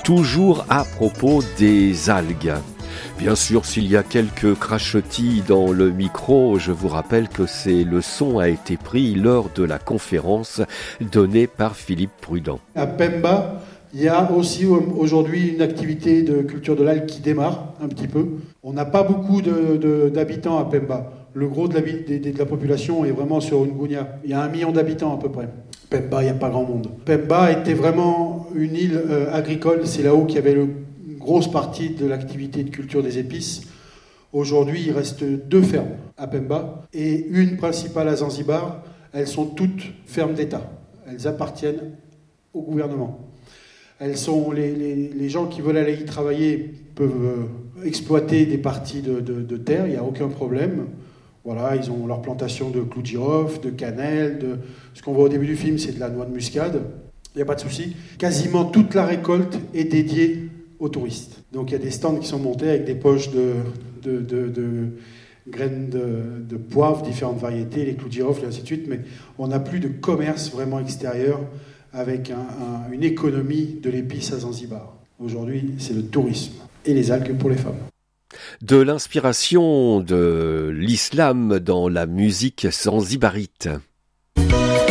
toujours à propos des algues. Bien sûr, s'il y a quelques crachetis dans le micro, je vous rappelle que le son a été pris lors de la conférence donnée par Philippe Prudent. À Pemba, il y a aussi aujourd'hui une activité de culture de l'algue qui démarre un petit peu. On n'a pas beaucoup d'habitants à Pemba. Le gros de la population est vraiment sur Ngunia. Il y a 1 million d'habitants à peu près. Pemba, il n'y a pas grand monde. Pemba était vraiment une île agricole. C'est là-haut qu'il y avait une grosse partie de l'activité de culture des épices. Aujourd'hui, il reste 2 fermes à Pemba et une principale à Zanzibar. Elles sont toutes fermes d'État. Elles appartiennent au gouvernement. Elles sont les gens qui veulent aller y travailler peuvent exploiter des parties de terre, il n'y a aucun problème. Voilà, ils ont leur plantation de clous de girofle, de cannelle, ce qu'on voit au début du film, c'est de la noix de muscade. Il n'y a pas de souci. Quasiment toute la récolte est dédiée aux touristes. Donc il y a des stands qui sont montés avec des poches de graines de poivre, différentes variétés, les clous de girofle et ainsi de suite, mais on n'a plus de commerce vraiment extérieur avec une économie de l'épice à Zanzibar. Aujourd'hui, c'est le tourisme et les algues pour les femmes. De l'inspiration de l'islam dans la musique zanzibarite.